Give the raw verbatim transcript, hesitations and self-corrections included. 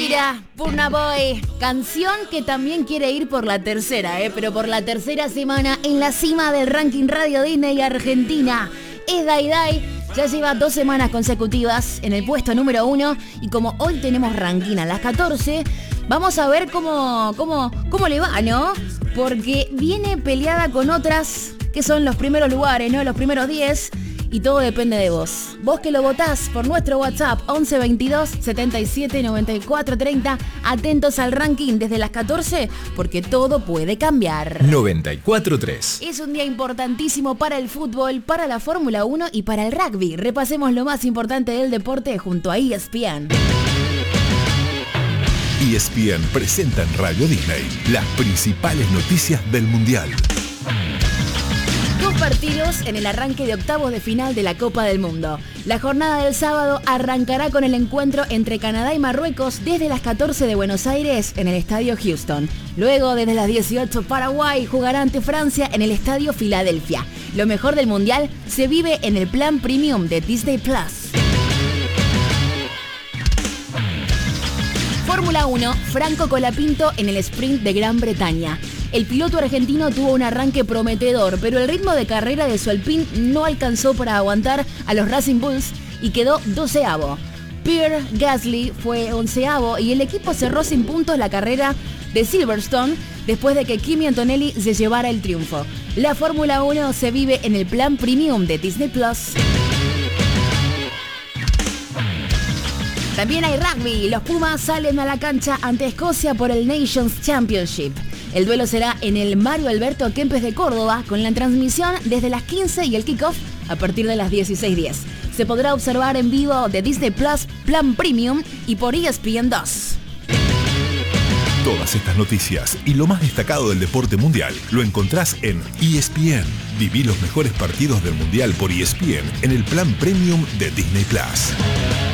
Shakira, Burna Boy, canción que también quiere ir por la tercera, ¿eh? pero por la tercera semana en la cima del ranking Radio Disney Argentina. Es Day Day, ya lleva dos semanas consecutivas en el puesto número uno y como hoy tenemos ranking a las catorce, vamos a ver cómo, cómo, cómo le va, ¿no? Porque viene peleada con otras que son los primeros lugares, ¿no? Los primeros diez. Y todo depende de vos. Vos que lo votás por nuestro WhatsApp once veintidós setenta y siete noventa y cuatro treinta. Atentos al ranking desde las catorce porque todo puede cambiar. noventa y cuatro tres. Es un día importantísimo para el fútbol, para la Fórmula uno y para el rugby. Repasemos lo más importante del deporte junto a E S P N. E S P N presenta en Radio Disney las principales noticias del Mundial. Dos partidos en el arranque de octavos de final de la Copa del Mundo. La jornada del sábado arrancará con el encuentro entre Canadá y Marruecos desde las catorce de Buenos Aires en el Estadio Houston. Luego, desde las dieciocho, Paraguay jugará ante Francia en el Estadio Filadelfia. Lo mejor del Mundial se vive en el plan Premium de Disney Plus. Fórmula uno, Franco Colapinto en el sprint de Gran Bretaña. El piloto argentino tuvo un arranque prometedor, pero el ritmo de carrera de su Alpine no alcanzó para aguantar a los Racing Bulls y quedó doceavo. Pierre Gasly fue onceavo y el equipo cerró sin puntos la carrera de Silverstone después de que Kimi Antonelli se llevara el triunfo. La Fórmula uno se vive en el plan Premium de Disney Plus. También hay rugby. Los Pumas salen a la cancha ante Escocia por el Nations Championship. El duelo será en el Mario Alberto Kempes de Córdoba con la transmisión desde las quince y el kickoff a partir de las dieciséis diez. Se podrá observar en vivo de Disney Plus, Plan Premium y por E S P N dos. Todas estas noticias y lo más destacado del deporte mundial lo encontrás en E S P N. Viví los mejores partidos del mundial por E S P N en el Plan Premium de Disney Plus.